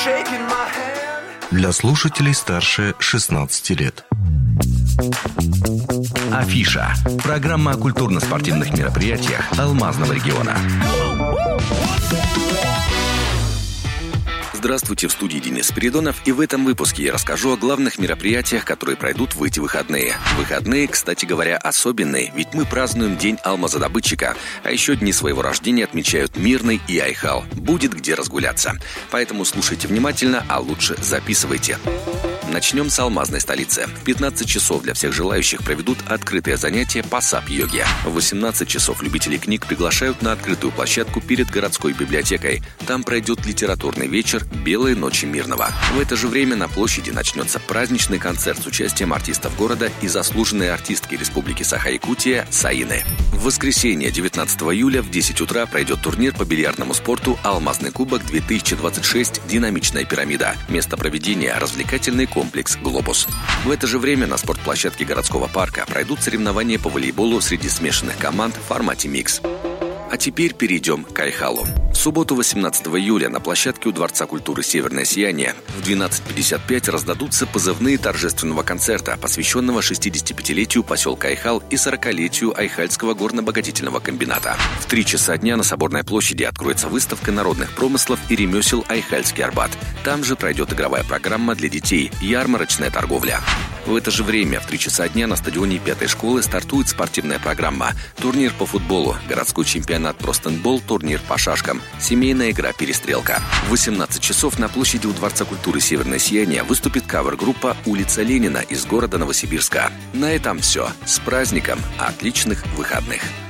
Для слушателей старше 16 лет. Афиша. Программа о культурно-спортивных мероприятиях Алмазного региона. Здравствуйте, в студии Денис Спиридонов, и в этом выпуске я расскажу о главных мероприятиях, которые пройдут в эти выходные. Выходные, кстати говоря, особенные, ведь мы празднуем День алмазодобытчика, а еще дни своего рождения отмечают Мирный и Айхал. Будет где разгуляться. Поэтому слушайте внимательно, а лучше записывайте. Начнем с алмазной столицы. В 15 часов для всех желающих проведут открытое занятие по сап-йоге. В 18 часов любителей книг приглашают на открытую площадку перед городской библиотекой. Там пройдет литературный вечер «Белые ночи Мирного». В это же время на площади начнется праздничный концерт с участием артистов города и заслуженной артистки Республики Саха-Якутия Саины. В воскресенье, 19 июля в 10 утра пройдет турнир по бильярдному спорту «Алмазный кубок-2026. Динамичная пирамида». Место проведения – развлекательный комплекс «Глобус». В это же время на спортплощадке городского парка пройдут соревнования по волейболу среди смешанных команд в формате микс. А теперь перейдем к Айхалу. В субботу, 18 июля, на площадке у Дворца культуры «Северное сияние» в 12:55 раздадутся позывные торжественного концерта, посвященного 65-летию поселка Айхал и 40-летию Айхальского горно-обогатительного комбината. В 3 часа дня на Соборной площади откроется выставка народных промыслов и ремесел «Айхальский Арбат». Там же пройдет игровая программа для детей «Ярмарочная торговля». В это же время, в 3 часа дня, на стадионе 5-й школы стартует спортивная программа. Турнир по футболу, городской чемпионат по стендбол, турнир по шашкам, семейная игра «Перестрелка». В 18 часов на площади у Дворца культуры «Северное сияние» выступит кавер-группа «Улица Ленина» из города Новосибирска. На этом все. С праздником! Отличных выходных!